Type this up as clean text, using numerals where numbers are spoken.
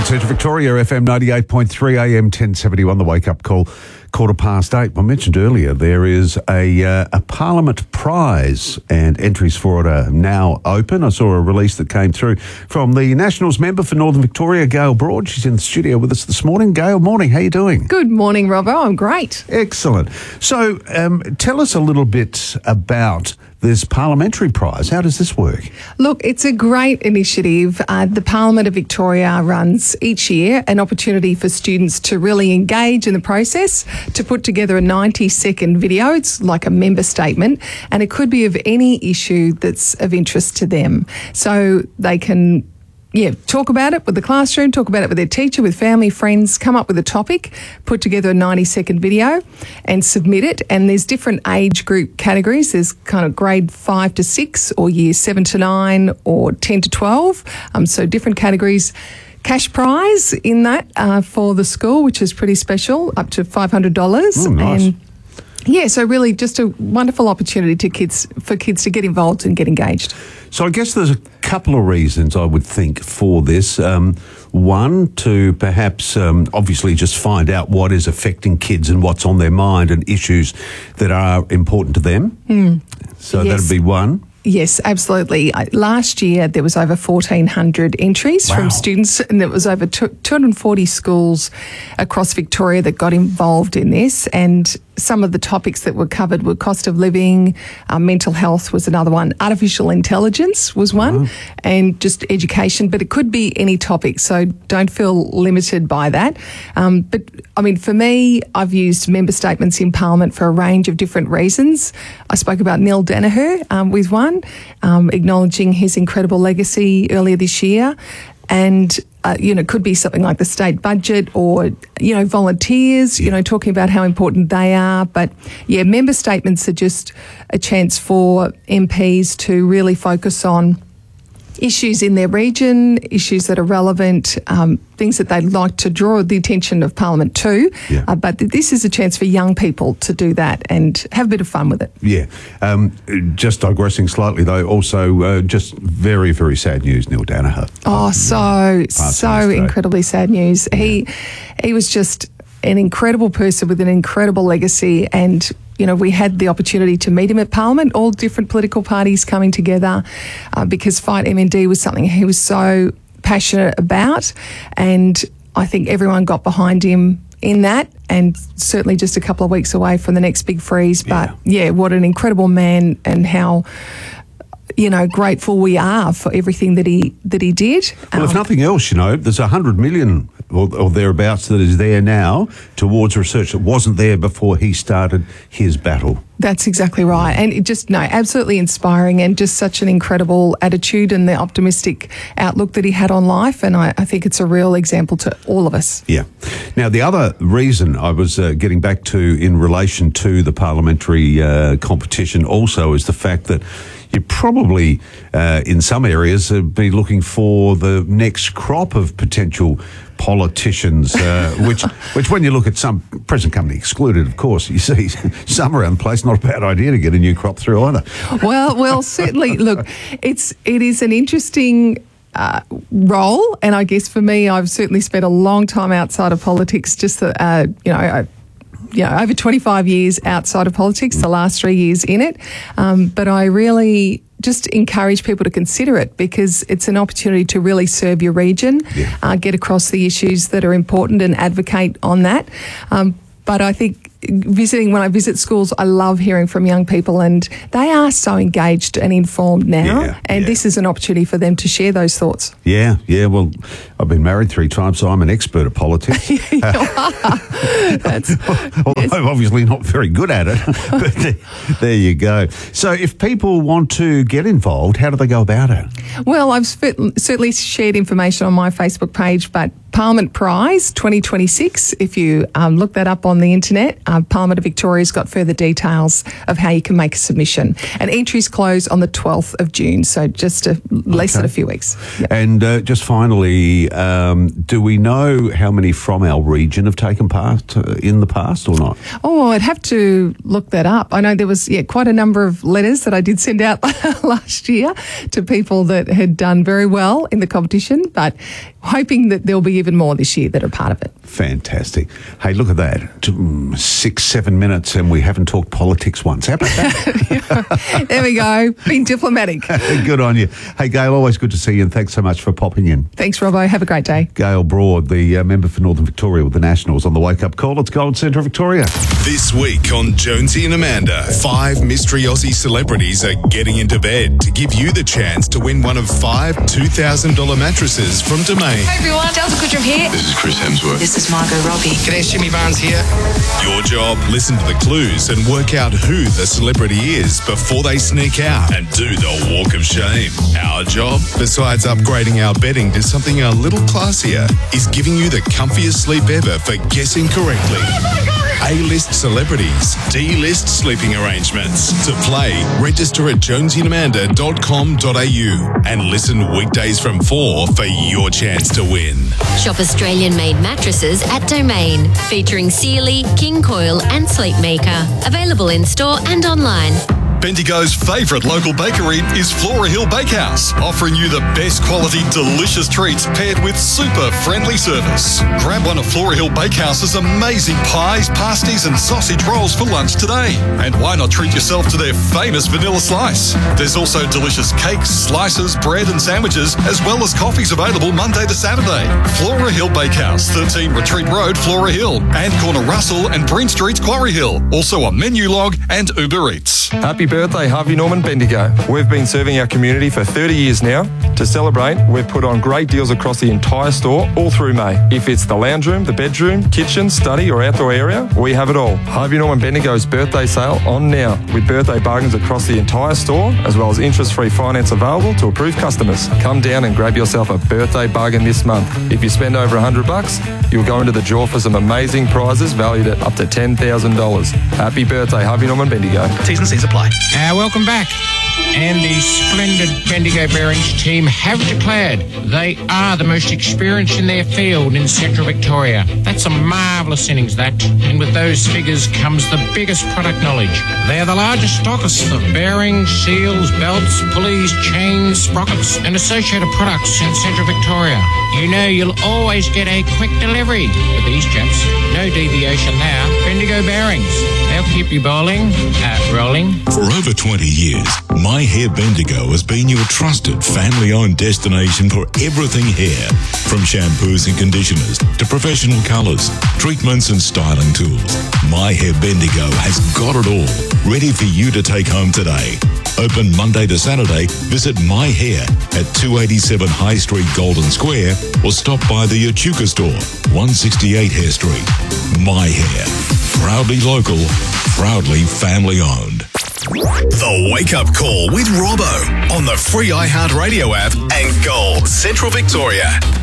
Central Victoria, FM 98.3 AM 1071, the wake-up call, 8:15. I mentioned earlier there is a Parliament Prize and entries for it are now open. I saw a release that came through from the Nationals member for Northern Victoria, Gail Broad. She's in the studio with us this morning. Gail, morning. How you doing? Good morning, Robbo. I'm great. Excellent. So tell us a little bit about this parliamentary prize. How does this work? Look, it's a great initiative. The Parliament of Victoria runs each year an opportunity for students to really engage in the process, to put together a 90-second video. It's like a member statement, and it could be of any issue that's of interest to them. So they can talk about it with the classroom, talk about it with their teacher, with family, friends, come up with a topic, put together a 90-second video and submit it. And there's different age group categories. There's kind of grade 5 to 6 or years 7 to 9 or 10 to 12. So different categories. Cash prize in that for the school, which is pretty special, up to $500. Oh, nice. And so really just a wonderful opportunity for kids to get involved and get engaged. So I guess there's a couple of reasons I would think for this. One, to perhaps obviously just find out what is affecting kids and what's on their mind and issues that are important to them. So Yes. that'd be one. Yes, absolutely. Last year, there was over 1,400 entries from students, and there was over 240 schools across Victoria that got involved in this. And some of the topics that were covered were cost of living, mental health was another one, artificial intelligence was one, and just education. But it could be any topic, so don't feel limited by that. But, I mean, for me, I've used member statements in Parliament for a range of different reasons. I spoke about Neil Danaher with one, acknowledging his incredible legacy earlier this year. And, it could be something like the state budget or, volunteers, talking about how important they are. But, member statements are just a chance for MPs to really focus on issues in their region, issues that are relevant, things that they'd like to draw the attention of Parliament to. But this is a chance for young people to do that and have a bit of fun with it. Yeah. Just digressing slightly, though, also just very, very sad news, Neil Danaher. So incredibly sad news. He was just an incredible person with an incredible legacy, and we had the opportunity to meet him at Parliament, all different political parties coming together because Fight MND was something he was so passionate about, and I think everyone got behind him in that, and certainly just a couple of weeks away from the next big freeze. But what an incredible man, and how grateful we are for everything that he did. Well, if nothing else, there's 100 million or thereabouts that is there now towards research that wasn't there before he started his battle. That's exactly right. And it just, absolutely inspiring, and just such an incredible attitude and the optimistic outlook that he had on life. And I think it's a real example to all of us. Yeah. Now, the other reason I was getting back to in relation to the parliamentary competition also is the fact that you probably, in some areas, be looking for the next crop of potential politicians, which when you look at some, present company excluded, of course, you see some around the place, not a bad idea to get a new crop through either. Well, certainly, look, it is an interesting role, and I guess for me, I've certainly spent a long time outside of politics, just over 25 years outside of politics, the last 3 years in it. But I really just encourage people to consider it, because it's an opportunity to really serve your region, get across the issues that are important and advocate on that. But I think when I visit schools, I love hearing from young people, and they are so engaged and informed now, this is an opportunity for them to share those thoughts. Yeah, well, I've been married 3 times, so I'm an expert at politics. Although I'm obviously not very good at it, but there you go. So if people want to get involved, how do they go about it? Well, I've certainly shared information on my Facebook page, but Parliament Prize 2026, if you look that up on the internet, Parliament of Victoria's got further details of how you can make a submission. And entries close on the 12th of June, so just less than a few weeks. Yep. And just finally, do we know how many from our region have taken part in the past or not? Oh, I'd have to look that up. I know there was quite a number of letters that I did send out last year to people that had done very well in the competition, but hoping that there'll be even more this year that are part of it. Fantastic. Hey, look at that. 6-7 minutes and we haven't talked politics once. How about that? There we go. Being diplomatic. Good on you. Hey, Gail, always good to see you and thanks so much for popping in. Thanks, Robbo. Have a great day. Gail Broad, the member for Northern Victoria with the Nationals on the Wake Up Call. It's Gold Central Victoria. This week on Jonesy and Amanda, 5 mystery Aussie celebrities are getting into bed to give you the chance to win one of 5 $2,000 mattresses from Domain. Hey everyone, Delta Goodrum here. This is Chris Hemsworth. This is Margot Robbie. G'day, Shimmy Barnes here. Your job, listen to the clues and work out who the celebrity is before they sneak out and do the walk of shame. Our job, besides upgrading our bedding to something a little classier, is giving you the comfiest sleep ever for guessing correctly. A-list celebrities, D-list sleeping arrangements. To play, register at jonesyandamanda.com.au and listen weekdays from 4 for your chance to win. Shop Australian-made mattresses at Domain, featuring Sealy, King Coil and Sleepmaker. Available in store and online. Bendigo's favourite local bakery is Flora Hill Bakehouse, offering you the best quality, delicious treats paired with super friendly service. Grab one of Flora Hill Bakehouse's amazing pies, pasties and sausage rolls for lunch today. And why not treat yourself to their famous vanilla slice? There's also delicious cakes, slices, bread and sandwiches, as well as coffees available Monday to Saturday. Flora Hill Bakehouse, 13 Retreat Road, Flora Hill, and corner Russell and Breen Street, Quarry Hill. Also on Menu Log and Uber Eats. Happy birthday, Harvey Norman Bendigo. We've been serving our community for 30 years now. To celebrate, we've put on great deals across the entire store all through May. If it's the lounge room, the bedroom, kitchen, study or outdoor area, we have it all. Harvey Norman Bendigo's birthday sale on now with birthday bargains across the entire store, as well as interest-free finance available to approved customers. Come down and grab yourself a birthday bargain this month. If you spend over $100, you'll go into the draw for some amazing prizes valued at up to $10,000. Happy birthday, Harvey Norman Bendigo. T's and C's apply. Welcome back. And the splendid Bendigo Bearings team have declared they are the most experienced in their field in Central Victoria. That's a marvellous innings, that. And with those figures comes the biggest product knowledge. They are the largest stockists of bearings, seals, belts, pulleys, chains, sprockets and associated products in Central Victoria. You know you'll always get a quick delivery with these chaps. No deviation there. Bendigo Bearings. They'll keep you rolling. For over 20 years, My Hair Bendigo has been your trusted family-owned destination for everything hair. From shampoos and conditioners to professional colours, treatments and styling tools. My Hair Bendigo has got it all, ready for you to take home today. Open Monday to Saturday, visit My Hair at 287 High Street, Golden Square, or stop by the Echuca store, 168 Hare Street. My Hair. Proudly local, proudly family-owned. The Wake Up Call with Robbo on the free iHeartRadio app and Gold Central Victoria.